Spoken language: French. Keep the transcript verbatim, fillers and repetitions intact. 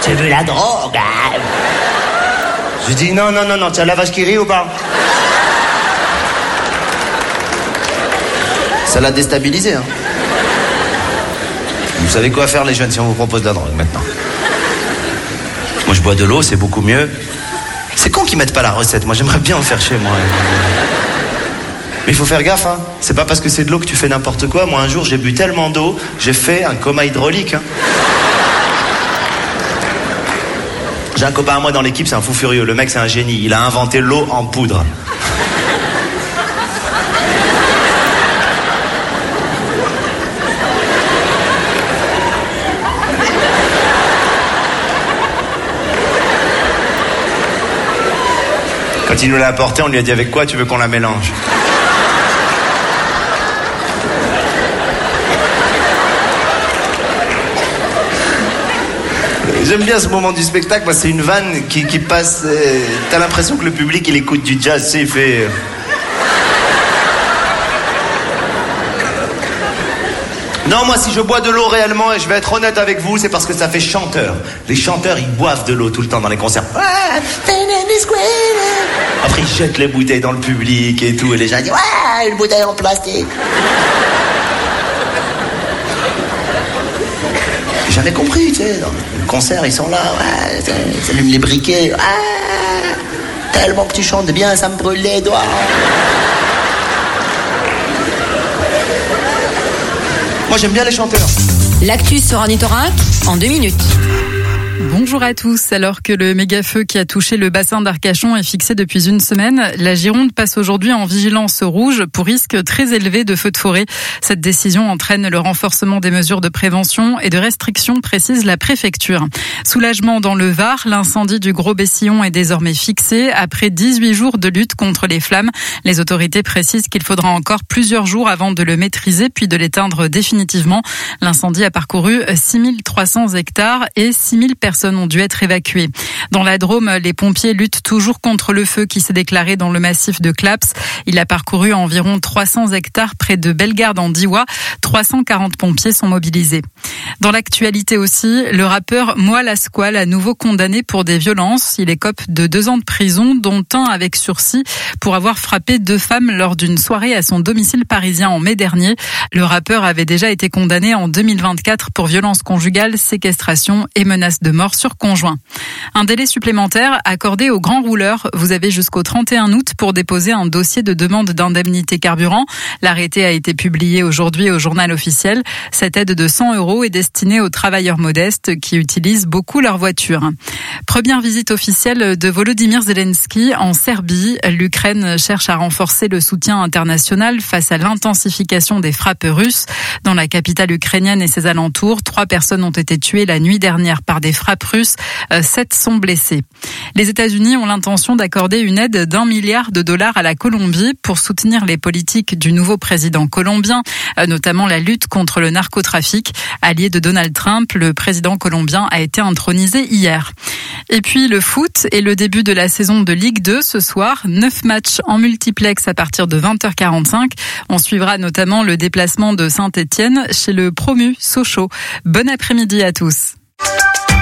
j'ai vu la drogue. Hein. Je dis non, non, non, non, tu as la vache qui rit ou pas? Ça l'a déstabilisé, hein. Vous savez quoi faire, les jeunes, si on vous propose de la drogue maintenant? Moi, je bois de l'eau, c'est beaucoup mieux. C'est con qu'ils mettent pas la recette. Moi, j'aimerais bien en faire chez moi. Mais il faut faire gaffe, hein. C'est pas parce que c'est de l'eau que tu fais n'importe quoi. Moi, un jour, j'ai bu tellement d'eau, j'ai fait un coma hydraulique, hein. J'ai un copain à moi dans l'équipe, c'est un fou furieux. Le mec, c'est un génie. Il a inventé l'eau en poudre. Quand il nous l'a apporté, on lui a dit avec quoi tu veux qu'on la mélange? J'aime bien ce moment du spectacle, moi c'est une vanne qui, qui passe... Euh, t'as l'impression que le public il écoute du jazz, tu sais, il fait... Euh... Non, moi si je bois de l'eau réellement, et je vais être honnête avec vous, c'est parce que ça fait chanteur. Les chanteurs ils boivent de l'eau tout le temps dans les concerts. Après ils jettent les bouteilles dans le public et tout, et les gens disent ouais, une bouteille en plastique. J'ai jamais compris, tu sais, dans le concert ils sont là, ouais, ça allume les briquets, ouais, tellement que tu chantes bien, ça me brûle les doigts. Moi j'aime bien les chanteurs. L'actu sur Ornithorynque en deux minutes. Bonjour à tous. Alors que le méga-feu qui a touché le bassin d'Arcachon est fixé depuis une semaine, la Gironde passe aujourd'hui en vigilance rouge pour risque très élevé de feux de forêt. Cette décision entraîne le renforcement des mesures de prévention et de restriction, précise la préfecture. Soulagement dans le Var, l'incendie du Gros Bessillon est désormais fixé après dix-huit jours de lutte contre les flammes. Les autorités précisent qu'il faudra encore plusieurs jours avant de le maîtriser puis de l'éteindre définitivement. L'incendie a parcouru six mille trois cents hectares et six mille personnes ont dû être évacuées. Dans la Drôme, les pompiers luttent toujours contre le feu qui s'est déclaré dans le massif de Claps. Il a parcouru environ trois cents hectares près de Bellegarde en Diois. trois cent quarante pompiers sont mobilisés. Dans l'actualité aussi, le rappeur Moi Lasquale à nouveau condamné pour des violences. Il écope de deux ans de prison, dont un avec sursis pour avoir frappé deux femmes lors d'une soirée à son domicile parisien en mai dernier. Le rappeur avait déjà été condamné en deux mille vingt-quatre pour violences conjugales, séquestration et menaces de mort sur conjoint. Un délai supplémentaire accordé aux grands rouleurs. Vous avez jusqu'au trente et un août pour déposer un dossier de demande d'indemnité carburant. L'arrêté a été publié aujourd'hui au journal officiel. Cette aide de cent euros est destinée aux travailleurs modestes qui utilisent beaucoup leur voiture. Première visite officielle de Volodymyr Zelensky en Serbie. L'Ukraine cherche à renforcer le soutien international face à l'intensification des frappes russes. Dans la capitale ukrainienne et ses alentours, trois personnes ont été tuées la nuit dernière par des frappes russes. Sept sont blessés. Les États-Unis ont l'intention d'accorder une aide d'un milliard de dollars à la Colombie pour soutenir les politiques du nouveau président colombien, notamment la lutte contre le narcotrafic. Allié de Donald Trump, le président colombien a été intronisé hier. Et puis le foot et le début de la saison de Ligue deux ce soir. Neuf matchs en multiplex à partir de vingt heures quarante-cinq. On suivra notamment le déplacement de Saint-Étienne chez le promu Sochaux. Bon après-midi à tous.